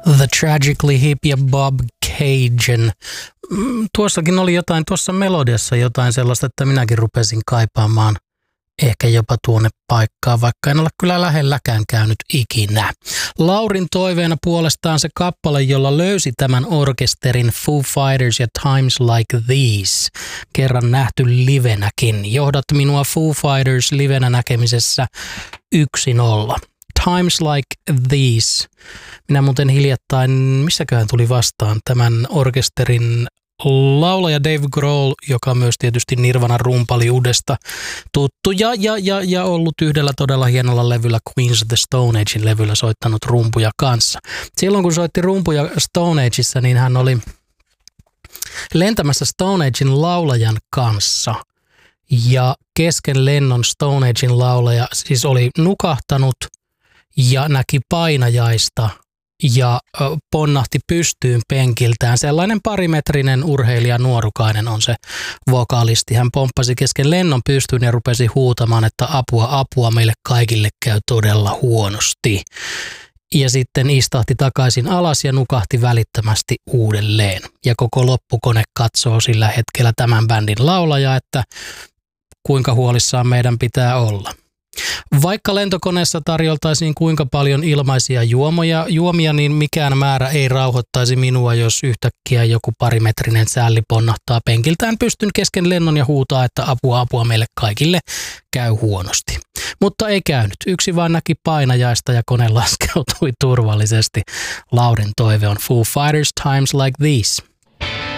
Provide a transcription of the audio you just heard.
The Tragically Hip ja Bob Cajun. Tuossakin oli jotain, tuossa melodiassa jotain sellaista, että minäkin rupesin kaipaamaan ehkä jopa tuonne paikkaan, vaikka en ole kyllä lähelläkään käynyt ikinä. Laurin toiveena puolestaan se kappale, jolla löysi tämän orkesterin Foo Fighters ja Times Like These. Kerran nähty livenäkin. Johdat minua Foo Fighters livenä näkemisessä 1-0. Times Like These. Minä muuten hiljattain, missäköhän tuli vastaan tämän orkesterin laulaja Dave Grohl, joka myös tietysti Nirvanan rumpaliudesta tuttu ja ollut yhdellä todella hienolla levyllä Queens of the Stone Agein levyllä soittanut rumpuja kanssa. Silloin kun soitti rumpuja Stone Ageissa, niin hän oli lentämässä Stone Agein laulajan kanssa ja kesken lennon Stone Agein laulaja siis oli nukahtanut ja näki painajaista ja ponnahti pystyyn penkiltään. Sellainen parimetrinen urheilija nuorukainen on se vokalisti. Hän pomppasi kesken lennon pystyyn ja rupesi huutamaan, että apua, meille kaikille käy todella huonosti. Ja sitten istahti takaisin alas ja nukahti välittömästi uudelleen. Ja koko loppukone katsoo sillä hetkellä tämän bändin laulaja, että kuinka huolissaan meidän pitää olla. Vaikka lentokoneessa tarjoltaisiin kuinka paljon ilmaisia juomia, niin mikään määrä ei rauhoittaisi minua, jos yhtäkkiä joku parimetrinen sälli ponnahtaa penkiltään pystyn kesken lennon ja huutaa, että apua meille kaikille käy huonosti. Mutta ei käynyt. Yksi vaan näki painajaista ja kone laskeutui turvallisesti. Laurin toive on Foo Fighters Times Like These.